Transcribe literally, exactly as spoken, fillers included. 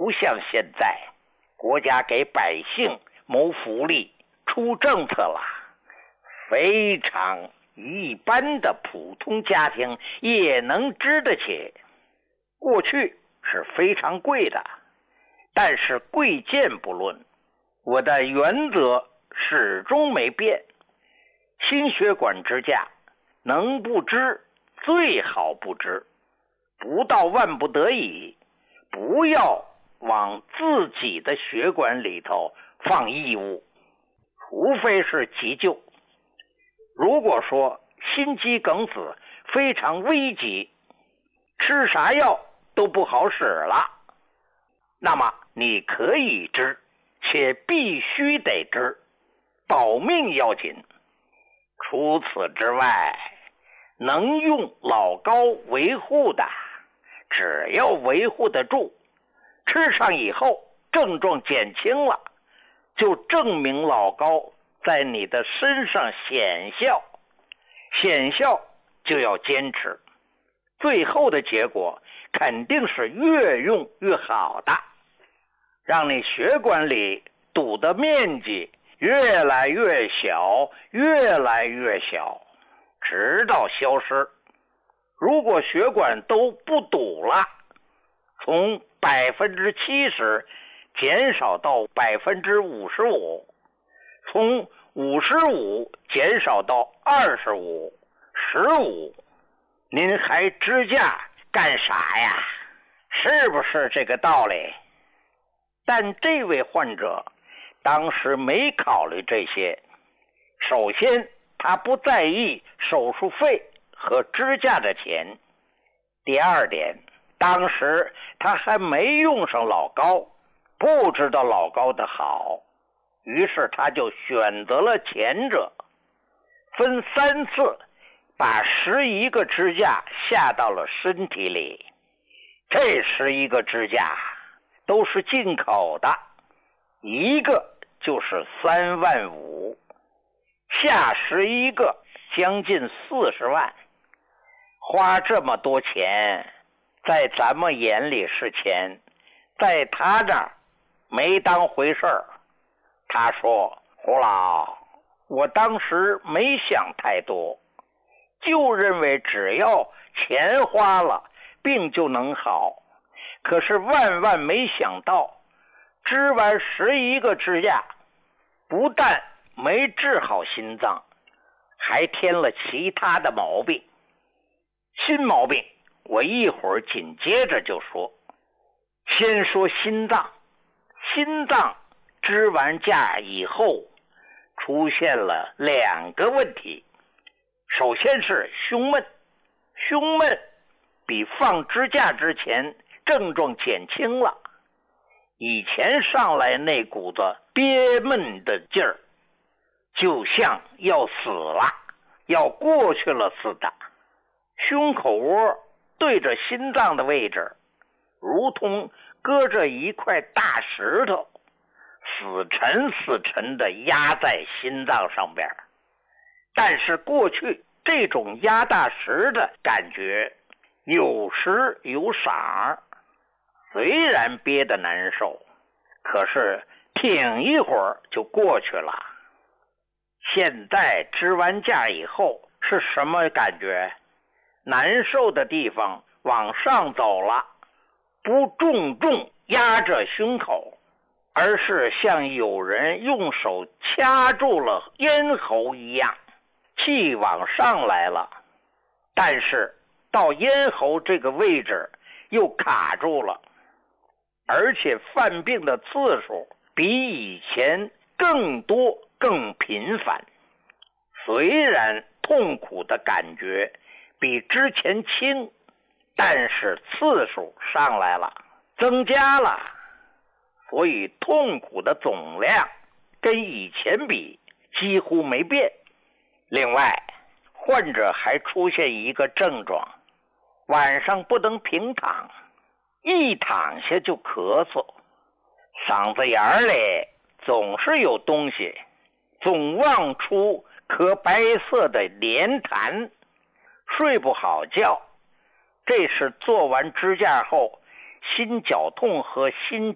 不像现在，国家给百姓谋福利出政策了，非常一般的普通家庭也能支得起。过去是非常贵的，但是贵贱不论，我的原则始终没变。心血管支架能不支最好不支，不到万不得已，不要往自己的血管里头放异物，除非是急救。如果说心肌梗死非常危急，吃啥药都不好使了，那么你可以支，且必须得支，保命要紧。除此之外，能用老高维护的，只要维护得住，吃上以后症状减轻了，就证明老高在你的身上显效，显效就要坚持，最后的结果肯定是越用越好的，让你血管里堵的面积越来越小，越来越小，直到消失。如果血管都不堵了，从百分之七十减少到百分之五十五，从五十五减少到二十五、十五，您还支架干啥呀？是不是这个道理？但这位患者当时没考虑这些。首先，他不在意手术费和支架的钱。第二点，当时他还没用上老高，不知道老高的好，于是他就选择了前者，分三次把十一个支架下到了身体里。这十一个支架都是进口的，一个就是三万五，下十一个将近四十万。花这么多钱，在咱们眼里是钱，在他这儿没当回事儿。他说：胡老，我当时没想太多，就认为只要钱花了，病就能好。可是万万没想到，支完十一个支架，不但没治好心脏，还添了其他的毛病。新毛病我一会儿紧接着就说。先说心脏，心脏支完架以后出现了两个问题。首先是胸闷，胸闷比放支架之前症状减轻了，以前上来那股子憋闷的劲儿，就像要死了，要过去了似的。胸口窝对着心脏的位置，如同搁着一块大石头，死沉死沉的压在心脏上边。但是过去这种压大石的感觉有时有赏，虽然憋得难受，可是挺一会儿就过去了。现在支完架以后是什么感觉？难受的地方往上走了，不重重压着胸口，而是像有人用手掐住了咽喉一样，气往上来了，但是到咽喉这个位置又卡住了，而且犯病的次数比以前更多更频繁。虽然痛苦的感觉比之前轻，但是次数上来了，增加了，所以痛苦的总量跟以前比几乎没变。另外，患者还出现一个症状，晚上不能平躺，一躺下就咳嗽，嗓子眼里总是有东西，总望出颗白色的黏痰，睡不好觉。这是做完支架后心绞痛和心